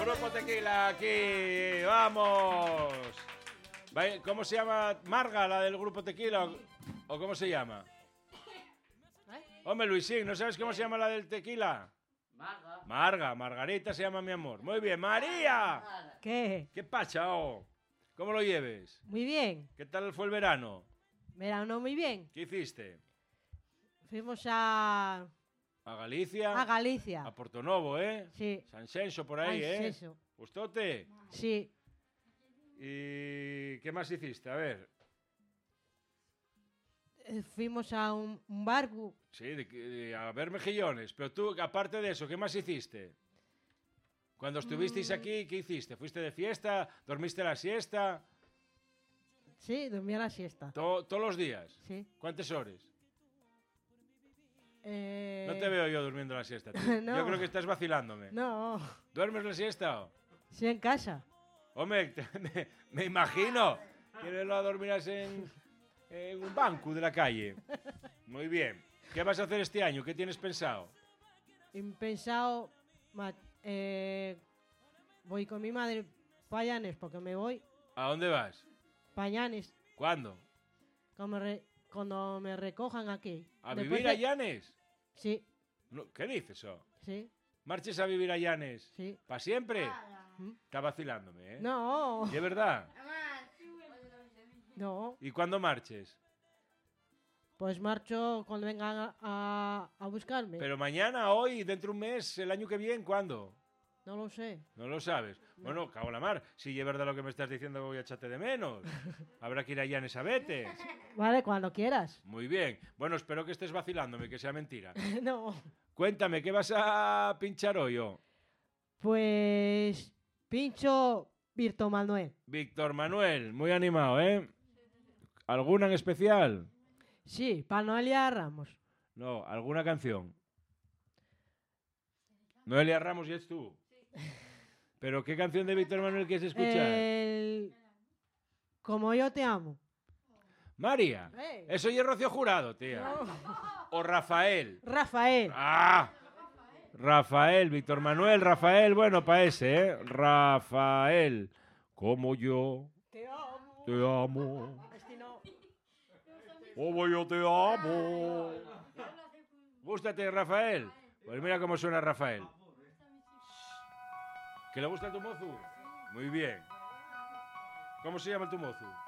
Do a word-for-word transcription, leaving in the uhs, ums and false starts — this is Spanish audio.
Grupo Tequila, aquí, vamos. ¿Cómo se llama? ¿Marga, la del Grupo Tequila? ¿O, o cómo se llama? ¿Eh? Hombre, Luisín, ¿no sabes cómo se llama la del tequila? Marga. Marga, Margarita se llama mi amor. Muy bien, María. ¿Qué? ¿Qué pacha, oh? ¿Cómo lo lleves? Muy bien. ¿Qué tal fue el verano? Verano muy bien. ¿Qué hiciste? Fuimos a... ¿A Galicia? A Galicia. A Portonovo, ¿eh? Sí. San Xenxo por ahí, Ay, ¿eh? eso. ¿Gustote? Sí. ¿Y qué más hiciste? A ver. Eh, Fuimos a un, un barco. Sí, de, de- a ver mejillones. Pero tú, aparte de eso, ¿qué más hiciste? Cuando estuvisteis Mm. aquí, ¿qué hiciste? ¿Fuiste de fiesta? ¿Dormiste la siesta? Sí, dormí a la siesta. To- ¿Todos los días? Sí. ¿Cuántas horas? Eh... No te veo yo durmiendo la siesta, tío. No. Yo creo que estás vacilándome. No. ¿Duermes la siesta? o? Sí, en casa. Hombre, te- me, me imagino que lo dormirás en, en un banco de la calle. Muy bien. ¿Qué vas a hacer este año? ¿Qué tienes pensado? He pensado... ma- eh, voy con mi madre para Llanes, porque me voy ¿A dónde vas? para Llanes ¿Cuándo? cuando me, re- cuando me recojan aquí. ¿A Después vivir a de- Llanes? Sí, No, ¿qué dices, oh? sí, ¿Marches a vivir a Llanes? sí. ¿Para siempre? ¿Mm? Está vacilándome, ¿eh? No, ¿Y es verdad? no. ¿Y cuándo marches? Pues marcho cuando vengan a, a- a buscarme. ¿Pero mañana, hoy, dentro de un mes, el año que viene, cuándo? No lo sé. No lo sabes. Bueno, cago en la mar. Si es verdad lo que me estás diciendo, voy a echarte de menos. Habrá que ir a Llanes a vete. Vale, cuando quieras. Muy bien. Bueno, espero que estés vacilándome, que sea mentira. No. Cuéntame, ¿qué vas a pinchar hoy, oh? Pues pincho Virto Manuel. Víctor Manuel, muy animado, ¿eh? ¿Alguna en especial? Sí, para Noelia Ramos. No, ¿alguna canción? Noelia Ramos y es tú. ¿Pero qué canción de Víctor Manuel quieres escuchar? El... Como yo te amo. María. Ey. Eso ya es Rocío Jurado, tía. O Rafael. Rafael. ¡Ah! Rafael, Víctor Manuel, Rafael, bueno, para ese, ¿eh? Rafael, como yo Te amo. te amo, Este no. como yo te amo. ¿Gústate, Rafael? Pues mira cómo suena Rafael. ¿Que le gusta tu mozo? Muy bien. ¿Cómo se llama tu mozo?